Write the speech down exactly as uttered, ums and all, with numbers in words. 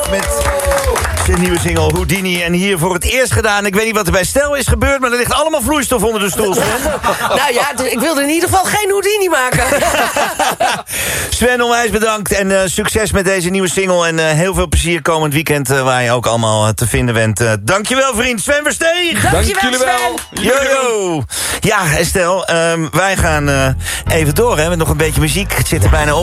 met zijn nieuwe single Houdini. En hier voor het eerst gedaan. Ik weet niet wat er bij Stel is gebeurd, maar er ligt allemaal vloeistof onder de stoel, Sven. Nou ja, dus ik wilde in ieder geval geen Houdini maken. Sven, onwijs bedankt en uh, succes met deze nieuwe single. En uh, heel veel plezier komend weekend uh, waar je ook allemaal uh, te vinden bent. Uh, dankjewel, vriend. Sven Versteeg. Dank Dank je jullie wel. Sven. Yo, yo. Ja, Estelle, um, wij gaan uh, even door, hè, met nog een beetje muziek. Het zit er bijna op.